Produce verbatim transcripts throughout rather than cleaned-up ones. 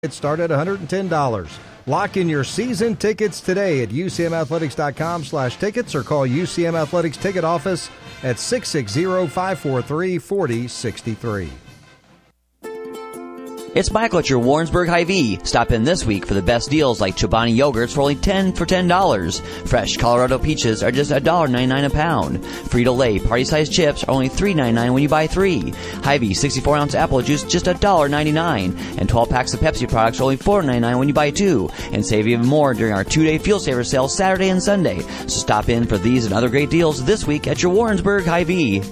It start at one hundred ten dollars. Lock in your season tickets today at U C M athletics dot com slash tickets or call U C M Athletics Ticket Office at six six zero, five four three, four zero six three. It's Michael at your Warrensburg Hy-Vee. Stop in this week for the best deals like Chobani yogurts for only ten for ten dollars. Fresh Colorado peaches are just one dollar ninety-nine a pound. Frito-Lay party-sized chips are only three ninety-nine when you buy three. Hy-Vee sixty-four ounce apple juice just one dollar ninety-nine. And twelve packs of Pepsi products are only four ninety-nine when you buy two. And save even more during our two-day Fuel Saver sale Saturday and Sunday. So stop in for these and other great deals this week at your Warrensburg Hy-Vee.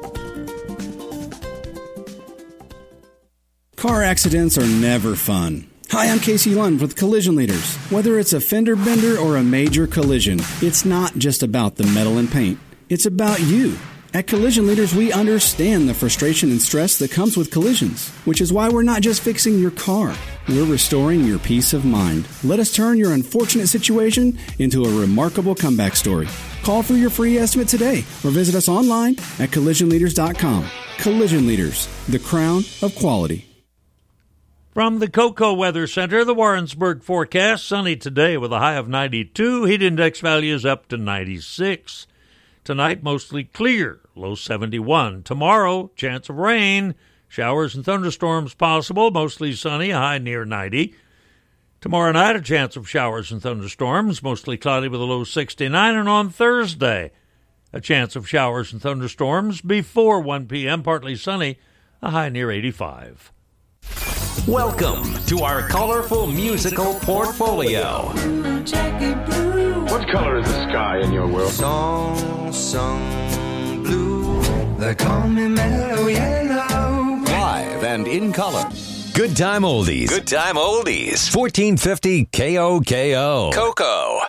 Car accidents are never fun. Hi, I'm Casey Lund with Collision Leaders. Whether it's a fender bender or a major collision, it's not just about the metal and paint. It's about you. At Collision Leaders, we understand the frustration and stress that comes with collisions, which is why we're not just fixing your car. We're restoring your peace of mind. Let us turn your unfortunate situation into a remarkable comeback story. Call for your free estimate today or visit us online at collision leaders dot com. Collision Leaders, the crown of quality. From the Cocoa Weather Center, the Warrensburg forecast, sunny today with a high of ninety-two. Heat index values up to ninety-six. Tonight, mostly clear, low seventy-one. Tomorrow, chance of rain, showers and thunderstorms possible, mostly sunny, a high near ninety. Tomorrow night, a chance of showers and thunderstorms, mostly cloudy with a low sixty-nine. And on Thursday, a chance of showers and thunderstorms before one p.m., partly sunny, a high near eighty-five. Welcome to our colorful musical portfolio. What color is the sky in your world? Song sung blue. They call me mellow yellow. Live and in color. Good time oldies. Good time oldies. fourteen fifty K O K O. Cocoa.